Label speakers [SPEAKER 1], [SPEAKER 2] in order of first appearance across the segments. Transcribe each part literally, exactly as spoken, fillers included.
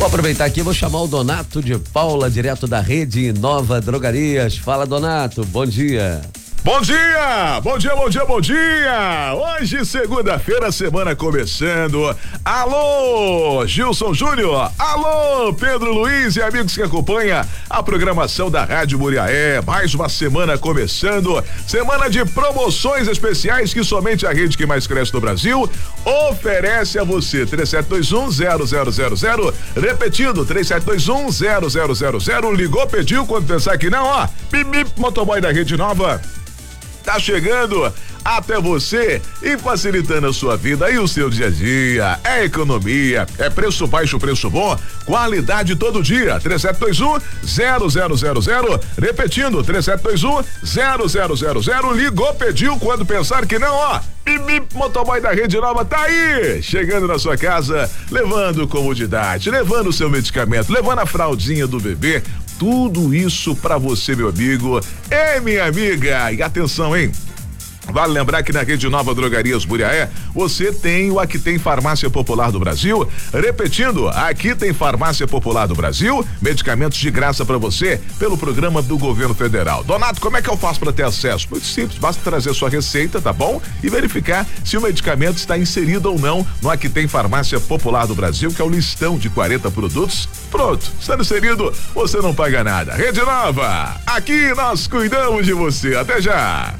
[SPEAKER 1] Vou aproveitar aqui, vou chamar o Donato de Paula, direto da Rede Nova Drogarias. Fala, Donato, bom dia.
[SPEAKER 2] Bom dia, bom dia, bom dia, bom dia. Hoje, segunda-feira, semana começando. Alô, Gilson Júnior. Alô, Pedro Luiz e amigos que acompanham a programação da Rádio Muriaé. Mais uma semana começando. Semana de promoções especiais que somente a rede que mais cresce no Brasil oferece a você. três sete dois um zero zero zero zero. Repetindo, três sete dois um zero zero zero zero. Ligou, pediu, quando pensar que não, ó. Bip, bip, motoboy da Rede Nova tá chegando até você e facilitando a sua vida e o seu dia a dia. É economia, é preço baixo, preço bom, qualidade todo dia. três sete dois um zero zero zero zero. Repetindo, três sete dois um zero zero zero zero. Ligou, pediu, quando pensar que não, ó. Bip, bip, motoboy da Rede Nova tá aí, chegando na sua casa, levando comodidade, levando o seu medicamento, levando a fraldinha do bebê. Tudo isso pra você, meu amigo e minha amiga. E atenção, hein? Vale lembrar que na Rede Nova Drogarias Muriaé, você tem o Aqui Tem Farmácia Popular do Brasil. Repetindo, Aqui Tem Farmácia Popular do Brasil, medicamentos de graça pra você pelo programa do governo federal. Donato, como é que eu faço pra ter acesso? Muito simples, basta trazer sua receita, tá bom? E verificar se o medicamento está inserido ou não no Aqui Tem Farmácia Popular do Brasil, que é o listão de quarenta produtos. Pronto, estando inserido, você não paga nada. Rede Nova, aqui nós cuidamos de você. Até já!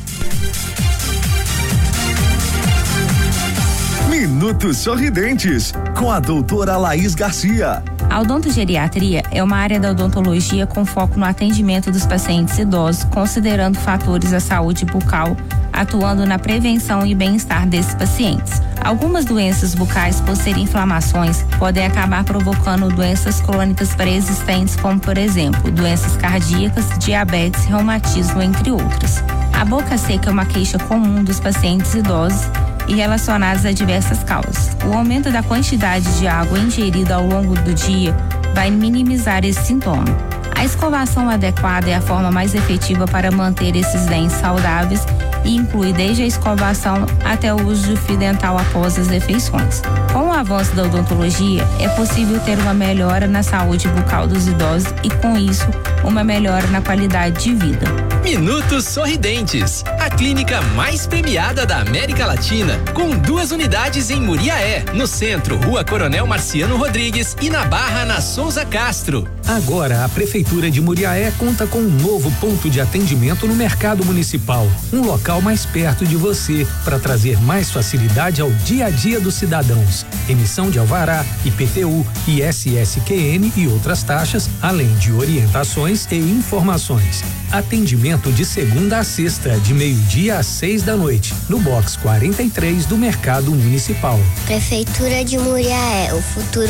[SPEAKER 3] Minutos Sorridentes, com a doutora Laís Garcia.
[SPEAKER 4] A odontogeriatria é uma área da odontologia com foco no atendimento dos pacientes idosos, considerando fatores da saúde bucal, atuando na prevenção e bem-estar desses pacientes. Algumas doenças bucais, por serem inflamações, podem acabar provocando doenças crônicas pré-existentes, como, por exemplo, doenças cardíacas, diabetes, reumatismo, entre outras. A boca seca é uma queixa comum dos pacientes idosos e relacionadas a diversas causas. O aumento da quantidade de água ingerida ao longo do dia vai minimizar esse sintoma. A escovação adequada é a forma mais efetiva para manter esses dentes saudáveis e inclui desde a escovação até o uso de fio dental após as refeições. Com o avanço da odontologia, é possível ter uma melhora na saúde bucal dos idosos e, com isso, uma melhora na qualidade de vida.
[SPEAKER 5] Minutos Sorridentes, a clínica mais premiada da América Latina, com duas unidades em Muriaé, no centro, Rua Coronel Marciano Rodrigues, e na Barra, na Souza Castro.
[SPEAKER 6] Agora, a Prefeitura de Muriaé conta com um novo ponto de atendimento no Mercado Municipal, um local mais perto de você, para trazer mais facilidade ao dia a dia dos cidadãos. Emissão de alvará, I P T U, I S S Q N e outras taxas, além de orientações e informações. Atendimento de segunda a sexta, de meio-dia às seis da noite, no box quarenta e três do Mercado Municipal.
[SPEAKER 7] Prefeitura de Muriaé, o futuro